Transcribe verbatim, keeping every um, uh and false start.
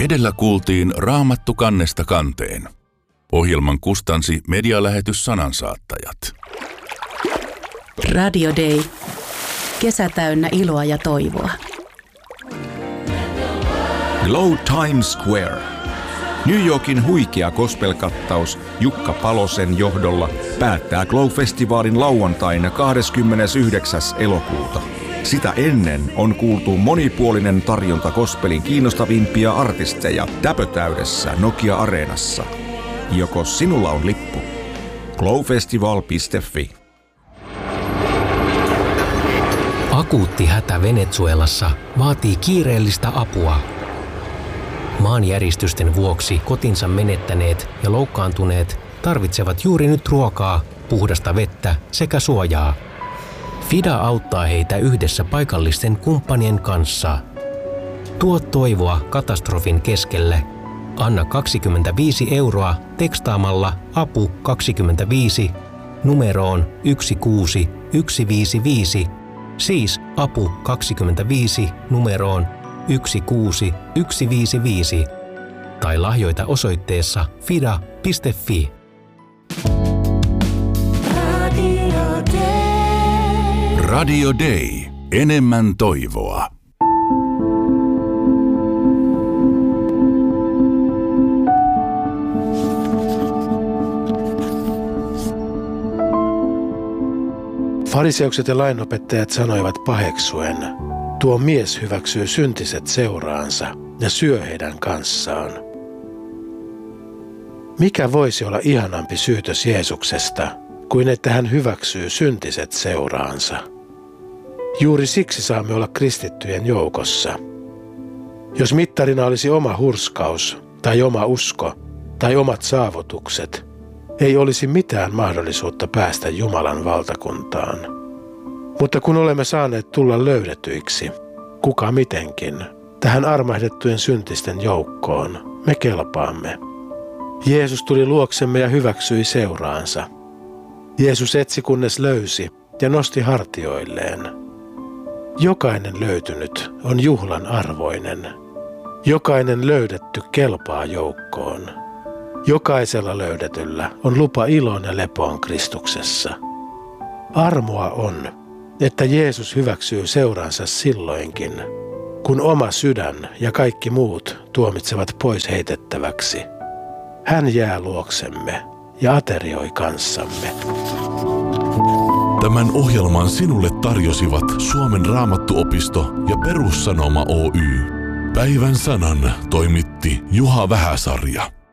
Edellä kuultiin Raamattu kannesta kanteen. Ohjelman kustansi medialähetys Sanansaattajat. Radio Day. Kesä täynnä iloa ja toivoa. Glow Times Square. New Yorkin huikea gospel-kattaus Jukka Palosen johdolla päättää Glow-festivaalin lauantaina kahdeskymmenesyhdeksäs elokuuta. Sitä ennen on kuultu monipuolinen tarjonta gospelin kiinnostavimpia artisteja täpötäydessä Nokia-areenassa. Joko sinulla on lippu? glowfestival piste fi. Akuutti hätä Venezuelassa vaatii kiireellistä apua. Maanjäristysten vuoksi kotinsa menettäneet ja loukkaantuneet tarvitsevat juuri nyt ruokaa, puhdasta vettä sekä suojaa. FIDA auttaa heitä yhdessä paikallisten kumppanien kanssa. Tuo toivoa katastrofin keskelle. Anna kaksikymmentäviisi euroa tekstaamalla apu kaksikymmentäviisi numeroon yksi kuusi yksi viisi viisi, siis apu kaksikymmentäviisi numeroon yksi kuusi yksi viisi viisi tai lahjoita osoitteessa fida piste fi. Radio Day. Enemmän toivoa. Fariseukset ja lainopettajat sanoivat paheksuen, tuo mies hyväksyy syntiset seuraansa ja syö heidän kanssaan. Mikä voisi olla ihanampi syytös Jeesuksesta, kuin että hän hyväksyy syntiset seuraansa? Juuri siksi saamme olla kristittyjen joukossa. Jos mittarina olisi oma hurskaus, tai oma usko, tai omat saavutukset, ei olisi mitään mahdollisuutta päästä Jumalan valtakuntaan. Mutta kun olemme saaneet tulla löydetyiksi, kuka mitenkin, tähän armahdettujen syntisten joukkoon, me kelpaamme. Jeesus tuli luoksemme ja hyväksyi seuraansa. Jeesus etsi kunnes löysi ja nosti hartioilleen. Jokainen löytynyt on juhlan arvoinen. Jokainen löydetty kelpaa joukkoon. Jokaisella löydetyllä on lupa iloon ja lepoon Kristuksessa. Armoa on, että Jeesus hyväksyy seuraansa silloinkin, kun oma sydän ja kaikki muut tuomitsevat pois heitettäväksi. Hän jää luoksemme ja aterioi kanssamme. Tämän ohjelman sinulle tarjosivat Suomen Raamattuopisto ja Perussanoma Oy. Päivän sanan toimitti Juha Vähäsarja.